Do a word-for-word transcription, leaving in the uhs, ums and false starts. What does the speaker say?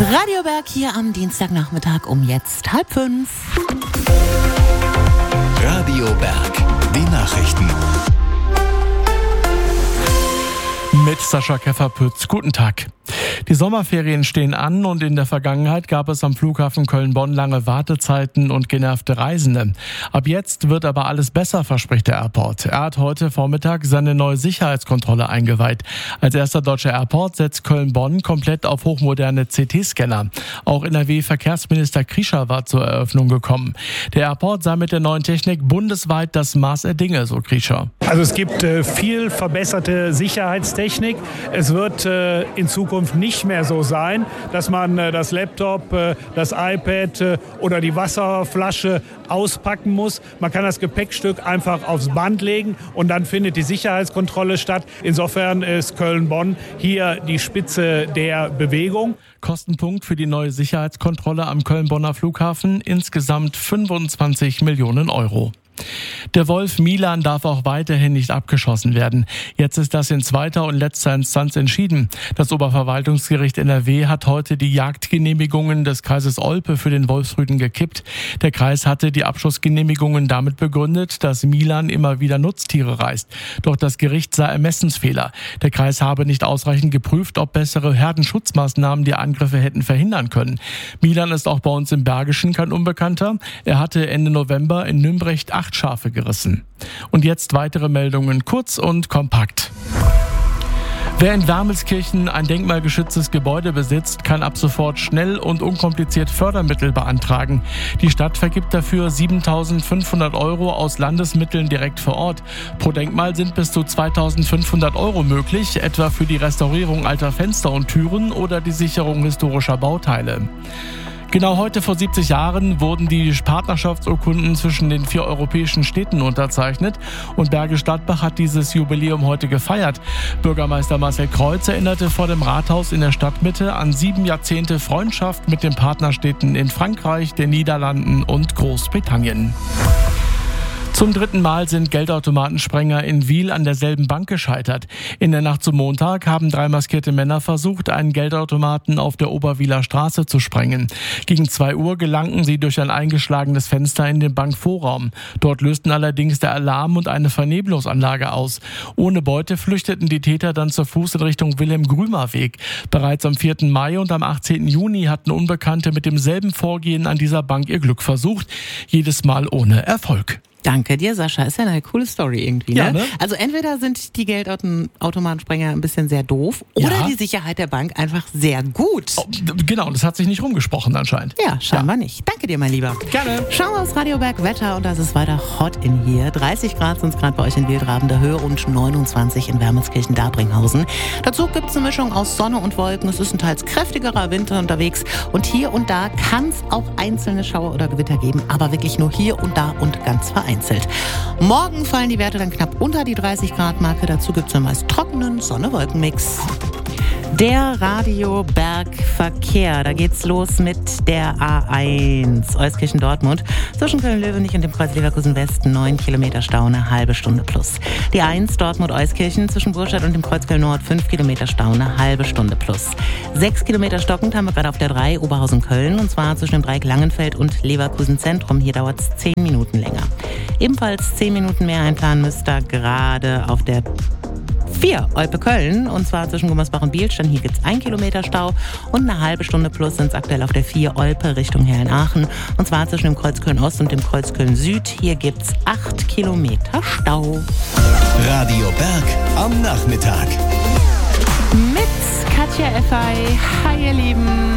Radio Berg hier am Dienstagnachmittag um jetzt halb fünf. Radio Berg, die Nachrichten. Mit Sascha Kefferpütz. Guten Tag. Die Sommerferien stehen an und in der Vergangenheit gab es am Flughafen Köln-Bonn lange Wartezeiten und genervte Reisende. Ab jetzt wird aber alles besser, verspricht der Airport. Er hat heute Vormittag seine neue Sicherheitskontrolle eingeweiht. Als erster deutscher Airport setzt Köln-Bonn komplett auf hochmoderne C T-Scanner. Auch N R W-Verkehrsminister Kriescher war zur Eröffnung gekommen. Der Airport sei mit der neuen Technik bundesweit das Maß der Dinge, so Kriescher. Also es gibt äh, viel verbesserte Sicherheitstechnik. Es wird äh, in Zukunft nicht mehr so sein, dass man äh, das Laptop, äh, das iPad äh, oder die Wasserflasche auspacken muss. Man kann das Gepäckstück einfach aufs Band legen und dann findet die Sicherheitskontrolle statt. Insofern ist Köln-Bonn hier die Spitze der Bewegung. Kostenpunkt für die neue Sicherheitskontrolle am Köln-Bonner Flughafen insgesamt fünfundzwanzig Millionen Euro. Der Wolf Milan darf auch weiterhin nicht abgeschossen werden. Jetzt ist das in zweiter und letzter Instanz entschieden. Das Oberverwaltungsgericht N R W hat heute die Jagdgenehmigungen des Kreises Olpe für den Wolfsrüden gekippt. Der Kreis hatte die Abschussgenehmigungen damit begründet, dass Milan immer wieder Nutztiere reißt. Doch das Gericht sah Ermessensfehler. Der Kreis habe nicht ausreichend geprüft, ob bessere Herdenschutzmaßnahmen die Angriffe hätten verhindern können. Milan ist auch bei uns im Bergischen kein Unbekannter. Er hatte Ende November in Nümbrecht acht Schafe gerissen. Und jetzt weitere Meldungen, kurz und kompakt. Wer in Wermelskirchen ein denkmalgeschütztes Gebäude besitzt, kann ab sofort schnell und unkompliziert Fördermittel beantragen. Die Stadt vergibt dafür siebentausendfünfhundert Euro aus Landesmitteln direkt vor Ort. Pro Denkmal sind bis zu zweitausendfünfhundert Euro möglich, etwa für die Restaurierung alter Fenster und Türen oder die Sicherung historischer Bauteile. Genau heute vor siebzig Jahren wurden die Partnerschaftsurkunden zwischen den vier europäischen Städten unterzeichnet und Bergisch Gladbach hat dieses Jubiläum heute gefeiert. Bürgermeister Marcel Kreuz erinnerte vor dem Rathaus in der Stadtmitte an sieben Jahrzehnte Freundschaft mit den Partnerstädten in Frankreich, den Niederlanden und Großbritannien. Zum dritten Mal sind Geldautomatensprenger in Wil an derselben Bank gescheitert. In der Nacht zum Montag haben drei maskierte Männer versucht, einen Geldautomaten auf der Oberwiler Straße zu sprengen. Gegen zwei Uhr gelangten sie durch ein eingeschlagenes Fenster in den Bankvorraum. Dort lösten allerdings der Alarm und eine Vernebelungsanlage aus. Ohne Beute flüchteten die Täter dann zu Fuß in Richtung Wilhelm-Grümer-Weg. Bereits am vierten Mai und am achtzehnten Juni hatten Unbekannte mit demselben Vorgehen an dieser Bank ihr Glück versucht. Jedes Mal ohne Erfolg. Danke dir, Sascha. Ist ja eine coole Story irgendwie, ne? Ja, ne? Also entweder sind die Geldautomatensprenger ein bisschen sehr doof oder Ja. die Sicherheit der Bank einfach sehr gut. Oh, genau, das hat sich nicht rumgesprochen anscheinend. Ja, scheinbar nicht. Danke dir, mein Lieber. Gerne. Schauen wir aufs Radio Berg Wetter und das ist weiter hot in hier. dreißig Grad sind es gerade bei euch in Wildravender Höhe und neunundzwanzig in Wermelskirchen-Darbringhausen. Dazu gibt es eine Mischung aus Sonne und Wolken. Es ist ein teils kräftigerer Winter unterwegs und hier und da kann es auch einzelne Schauer oder Gewitter geben, aber wirklich nur hier und da und ganz vereinzelt. Morgen fallen die Werte dann knapp unter die dreißig Grad Marke. Dazu gibt es einen meist trockenen Sonne-Wolken-Mix. Der Radio Berg Verkehr. Da geht's los mit der A eins. Euskirchen-Dortmund. Zwischen Köln-Löwenich und dem Kreuz Leverkusen West neun Kilometer Stau, eine halbe Stunde plus. Die eins Dortmund-Euskirchen zwischen Burstadt und dem Kreuz Köln-Nord fünf Kilometer Stau, eine halbe Stunde plus. sechs Kilometer stockend haben wir gerade auf der drei Oberhausen-Köln und zwar zwischen dem Dreieck Langenfeld und Leverkusen-Zentrum. Hier dauert es zehn Minuten länger. Ebenfalls zehn Minuten mehr einplanen müsst ihr gerade auf der vier Olpe-Köln und zwar zwischen Gummersbach und Bielstein. Hier gibt es ein Kilometer Stau und eine halbe Stunde plus sind es aktuell auf der vier Olpe Richtung Herrenaachen und zwar zwischen dem Kreuz Köln-Ost und dem Kreuz Köln-Süd. Hier gibt es acht Kilometer Stau. Radio Berg am Nachmittag. Mit Katja Effey. Hi ihr Lieben.